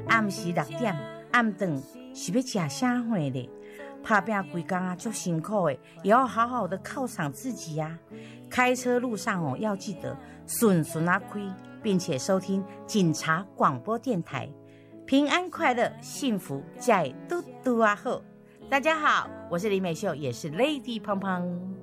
暗时6点，暗顿是要吃啥货咧？打拼规工啊，足辛苦的，也要好好的犒赏自己呀。开车路上哦，要记得顺顺啊开，并且收听警察广播电台，平安快乐，幸福在嘟嘟啊好。大家好，我是李美秀，也是 Lady 胖胖。